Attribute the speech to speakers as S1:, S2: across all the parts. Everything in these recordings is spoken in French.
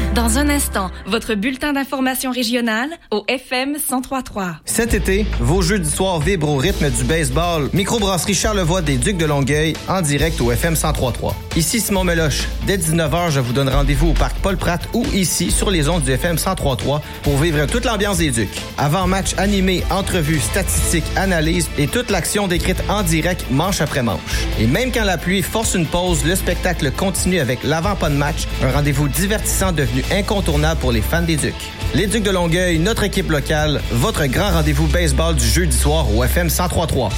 S1: Dans un instant, votre bulletin d'information régionale au FM 103.3.
S2: Cet été, vos jeudis soirs vibrent au rythme du baseball. Microbrasserie Charlevoix des Ducs de Longueuil en direct au FM 103.3. Ici Simon Meloche. Dès 19h, je vous donne rendez-vous au parc Paul-Pratte ou ici sur les ondes du FM 103.3 pour vivre toute l'ambiance des Ducs. Avant-match animé, entrevues, statistiques, analyses et toute l'action décrite en direct manche après manche. Et même quand la pluie force une pause, le spectacle continue avec l'avant-pas de match, un rendez-vous divertissant devenu incontournable pour les fans des Ducs. Les Ducs de Longueuil, notre équipe locale, votre grand rendez-vous baseball du jeudi soir au FM 103.3.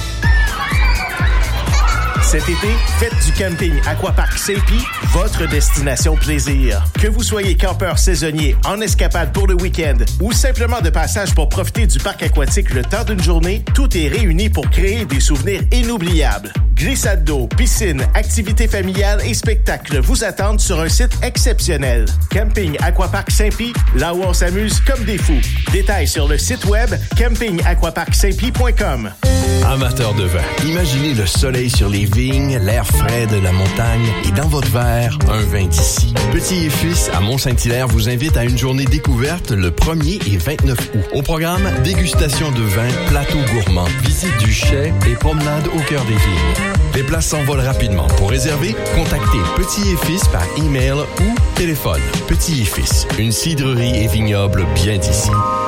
S3: Cet été, faites du camping Aquapark Saint-Pie votre destination plaisir. Que vous soyez campeur saisonnier, en escapade pour le week-end ou simplement de passage pour profiter du parc aquatique le temps d'une journée, tout est réuni pour créer des souvenirs inoubliables. Glissade d'eau, piscine, activités familiales et spectacles vous attendent sur un site exceptionnel. Camping Aquapark Saint-Pie, là où on s'amuse comme des fous. Détails sur le site web campingaquaparksaintpie.com.
S4: Amateurs de vin, imaginez le soleil sur les vignes, l'air frais de la montagne et dans votre verre, un vin d'ici. Petit et Fils à Mont-Saint-Hilaire vous invite à une journée découverte le 1er et 29 août. Au programme, dégustation de vin, plateau gourmand, visite du chai et promenade au cœur des vignes. Les places s'envolent rapidement. Pour réserver, contactez Petit et Fils par email ou téléphone. Petit et Fils, une cidrerie et vignoble bien d'ici.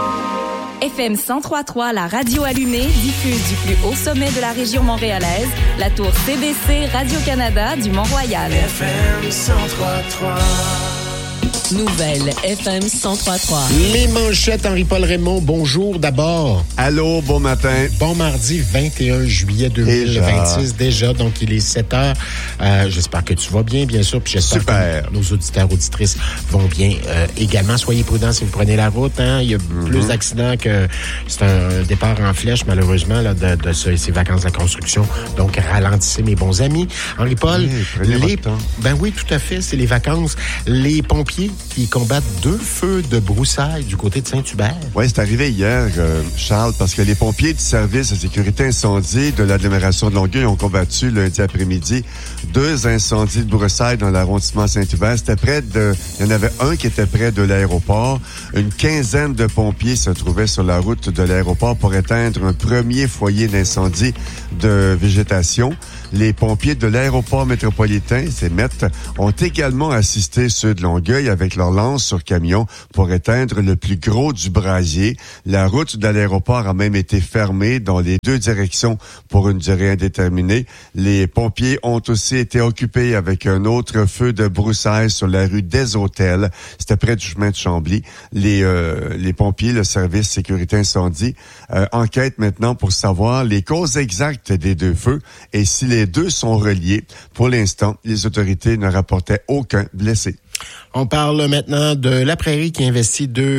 S1: FM 103.3, la radio allumée, diffuse du plus haut sommet de la région montréalaise, la tour CBC Radio-Canada du Mont-Royal.
S5: FM 103.3.
S6: Nouvelle FM 103.3.
S7: Les manchettes, Henri-Paul Raymond, bonjour d'abord.
S8: Allô, bon matin.
S7: Bon mardi 21 juillet 2026 déjà, donc il est 7 heures. J'espère que tu vas bien sûr, puis j'espère que nos auditeurs, auditrices vont bien également. Soyez prudents si vous prenez la route, hein. Il y a plus d'accidents que c'est un départ en flèche, malheureusement, là, de ces vacances de la construction. Donc, ralentissez, mes bons amis. Henri-Paul, ben oui, tout à fait, c'est les vacances. Les pompiers qui combattent 2 feux de broussailles du côté de Saint-Hubert.
S8: Oui, c'est arrivé hier, Charles, parce que les pompiers du service de sécurité incendie de l'agglomération de Longueuil ont combattu lundi après-midi 2 incendies de broussailles dans l'arrondissement Saint-Hubert. Il y en avait un qui était près de l'aéroport. Une quinzaine de pompiers se trouvaient sur la route de l'aéroport pour éteindre un premier foyer d'incendie de végétation. Les pompiers de l'aéroport métropolitain, ces MET, ont également assisté ceux de Longueuil avec leur lance sur camion pour éteindre le plus gros du brasier. La route de l'aéroport a même été fermée dans les 2 directions pour une durée indéterminée. Les pompiers ont aussi été occupés avec un autre feu de broussailles sur la rue des Hôtels. C'était près du chemin de Chambly. Les pompiers, le service sécurité incendie, enquêtent maintenant pour savoir les causes exactes des 2 feux et si les 2 sont reliés. Pour l'instant, les autorités ne rapportaient aucun blessé.
S7: On parle maintenant de la Prairie qui investit 2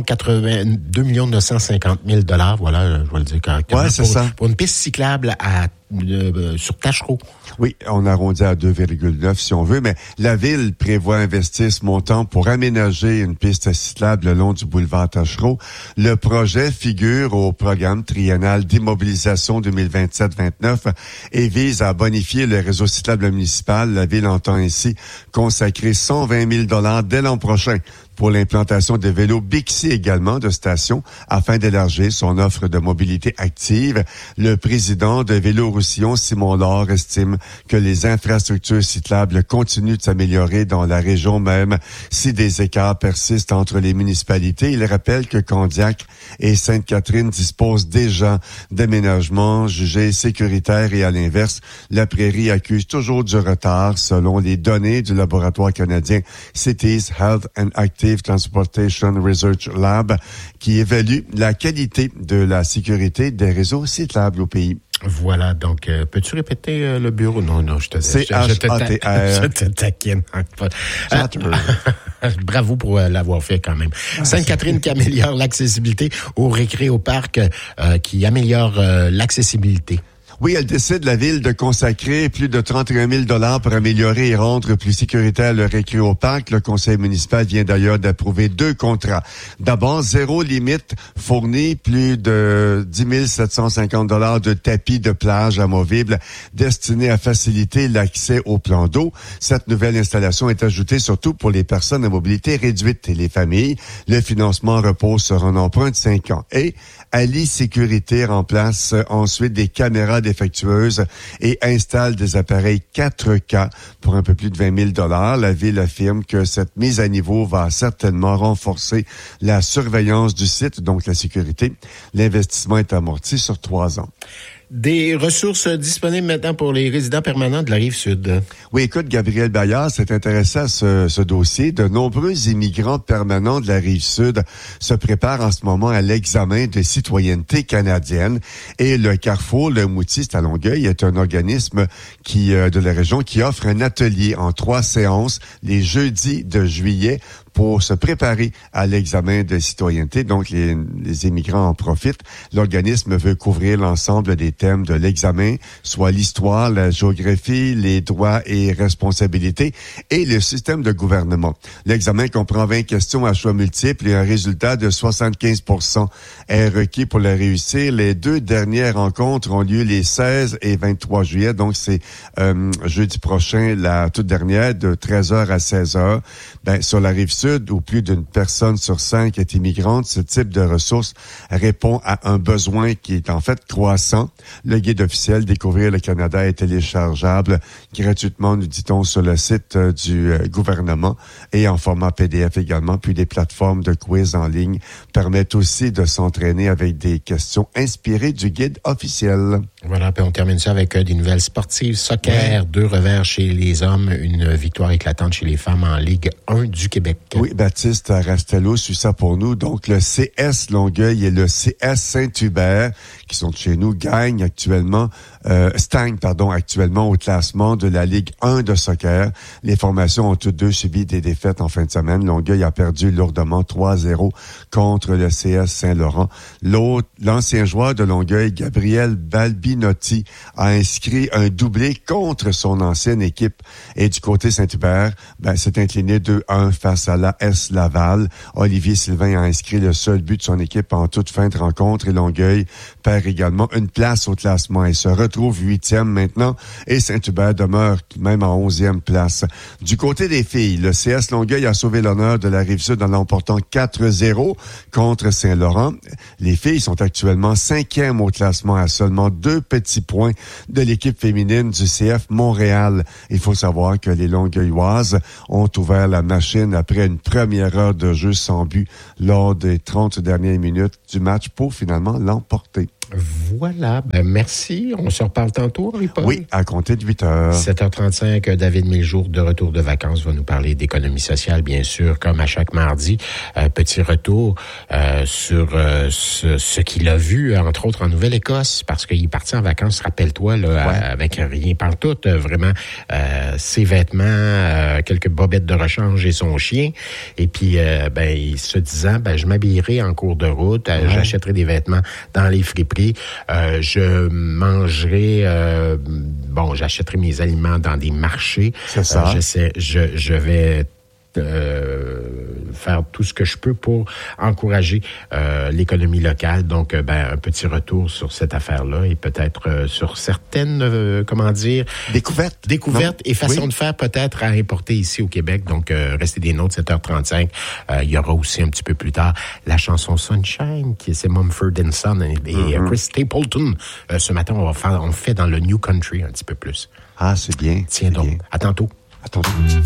S7: 950 000 $. Voilà, je vais le dire correctement.
S8: Ouais, c'est ça.
S7: Pour une piste cyclable sur Tachereau.
S8: Oui, on arrondit à 2,9 si on veut, mais la ville prévoit investir ce montant pour aménager une piste cyclable le long du boulevard Tachereau. Le projet figure au programme triennal d'immobilisation 2027-29 et vise à bonifier le réseau cyclable municipal. La ville entend ainsi consacrer 120 000 $ dès l'an prochain pour l'implantation de vélos Bixi également de station afin d'élargir son offre de mobilité active. Le président de Vélo-Roussillon, Simon Laure, estime que les infrastructures cyclables continuent de s'améliorer dans la région même si des écarts persistent entre les municipalités. Il rappelle que Candiac et Sainte-Catherine disposent déjà d'aménagements jugés sécuritaires et à l'inverse, la Prairie accuse toujours du retard selon les données du laboratoire canadien Cities Health and Active Transportation Research Lab qui évalue la qualité de la sécurité des réseaux cyclables au pays.
S7: Voilà, donc, peux-tu répéter le bureau? Non, je te taquine. Bravo pour l'avoir fait quand même. Sainte-Catherine qui améliore l'accessibilité au récré au parc, qui améliore l'accessibilité.
S8: Oui, elle décide, la ville, de consacrer plus de 31 000 $ pour améliorer et rendre plus sécuritaire le récré au parc. Le conseil municipal vient d'ailleurs d'approuver 2 contrats. D'abord, zéro limite fournit plus de 10 750 $ de tapis de plage amovibles destinés à faciliter l'accès au plan d'eau. Cette nouvelle installation est ajoutée surtout pour les personnes à mobilité réduite et les familles. Le financement repose sur un emprunt de 5 ans. Et Ali Sécurité remplace ensuite des caméras défectueuses et installe des appareils 4K pour un peu plus de 20 000 $. La ville affirme que cette mise à niveau va certainement renforcer la surveillance du site, donc la sécurité. L'investissement est amorti sur 3 ans.
S7: Des ressources disponibles maintenant pour les résidents permanents de la Rive-Sud.
S8: Oui, écoute, Gabriel Bayard s'est intéressé à ce dossier. De nombreux immigrants permanents de la Rive-Sud se préparent en ce moment à l'examen de citoyenneté canadienne. Et le Carrefour, le Moutier, c'est à Longueuil, est un organisme de la région qui offre un atelier en 3 séances les jeudis de juillet pour se préparer à l'examen de citoyenneté. Donc, les immigrants en profitent. L'organisme veut couvrir l'ensemble des thèmes de l'examen, soit l'histoire, la géographie, les droits et responsabilités et le système de gouvernement. L'examen comprend 20 questions à choix multiples et un résultat de 75 % est requis pour la réussir. Les 2 dernières rencontres ont lieu les 16 et 23 juillet. Donc, c'est jeudi prochain, la toute dernière, de 13h à 16h. Sur la Rive-Sud, où plus d'une personne sur 5 est immigrante, ce type de ressources répond à un besoin qui est en fait croissant. Le guide officiel Découvrir le Canada est téléchargeable gratuitement, nous dit-on, sur le site du gouvernement et en format PDF également. Puis des plateformes de quiz en ligne permettent aussi de s'entraîner avec des questions inspirées du guide officiel.
S7: Voilà, puis on termine ça avec des nouvelles sportives. Soccer, 2 revers chez les hommes, une victoire éclatante chez les femmes en Ligue 1 du Québec.
S8: Oui, Baptiste Rastello suit ça pour nous. Donc, le CS Longueuil et le CS Saint-Hubert, qui sont de chez nous, stagnent actuellement au classement de la Ligue 1 de soccer. Les formations ont toutes 2 subi des défaites en fin de semaine. Longueuil a perdu lourdement 3-0 contre le CS Saint-Laurent. L'ancien joueur de Longueuil, Gabriel Balbinotti, a inscrit un doublé contre son ancienne équipe. Et du côté Saint-Hubert, s'est incliné 2-1 face à l'AS Laval. Olivier Sylvain a inscrit le seul but de son équipe en toute fin de rencontre et Longueuil perd également une place au classement et se retrouve 8e maintenant et Saint-Hubert demeure même en 11e place. Du côté des filles, le CS Longueuil a sauvé l'honneur de la Rive-Sud en l'emportant 4-0 contre Saint-Laurent. Les filles sont actuellement 5e au classement à seulement 2 petits points de l'équipe féminine du CF Montréal. Il faut savoir que les Longueuilloises ont ouvert la machine après une première heure de jeu sans but lors des 30 dernières minutes du match pour finalement l'emporter.
S7: Voilà. Merci. On se reparle tantôt, Henri-Paul?
S8: Oui, à compter de 8h.
S7: 7h35, David Miljour, de retour de vacances, va nous parler d'économie sociale, bien sûr, comme à chaque mardi. Petit retour sur ce qu'il a vu, entre autres, en Nouvelle-Écosse, parce qu'il est parti en vacances, rappelle-toi, là, avec rien partout, vraiment, ses vêtements, quelques bobettes de rechange et son chien. Et puis, se disant, je m'habillerai en cours de route, j'achèterai des vêtements dans les friperies. Je mangerai, j'achèterai mes aliments dans des marchés.
S8: C'est ça.
S7: Je vais faire tout ce que je peux pour encourager l'économie locale. Donc, un petit retour sur cette affaire-là et peut-être sur certaines, découvertes et façons de faire peut-être à importer ici au Québec. Donc, restez des nôtres, 7h35. Il y aura aussi un petit peu plus tard la chanson Sunshine, c'est Mumford & Son et Chris Stapleton. Ce matin, on fait dans le New Country un petit peu plus.
S8: Ah, c'est bien.
S7: Tiens donc, à tantôt.
S8: À tantôt.